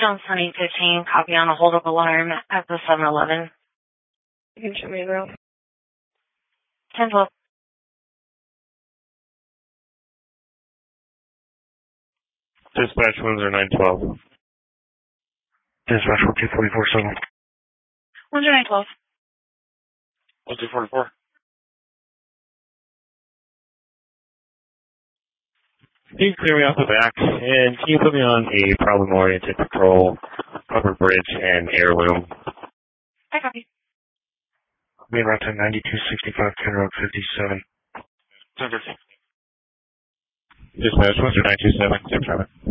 Jones 2015, copy on a hold-up alarm at the 7-Eleven. You can show me the route. 10-12. Dispatch Windsor 912. Dispatch 12447. Windsor 912. 1244. Can you clear me off the back, and can you put me on a problem-oriented patrol, covered bridge, and heirloom? I copy. Main route to 9265, 10 Road 57. 1050. Dispatch Windsor 927, 10 7.